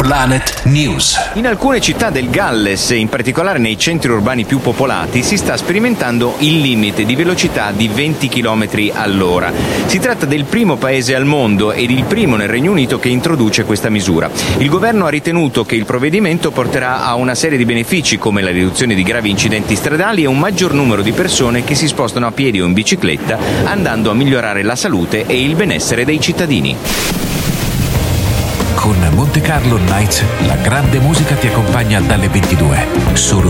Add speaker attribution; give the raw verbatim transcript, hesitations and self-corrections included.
Speaker 1: Planet News.
Speaker 2: In alcune città del Galles, in particolare nei centri urbani più popolati, si sta sperimentando il limite di velocità di venti chilometri all'ora. Si tratta del primo paese al mondo ed il primo nel Regno Unito che introduce questa misura. Il governo ha ritenuto che il provvedimento porterà a una serie di benefici come la riduzione di gravi incidenti stradali e un maggior numero di persone che si spostano a piedi o in bicicletta, andando a migliorare la salute e il benessere dei cittadini.
Speaker 1: Con Monte Carlo Nights la grande musica ti accompagna dalle ventidue, solo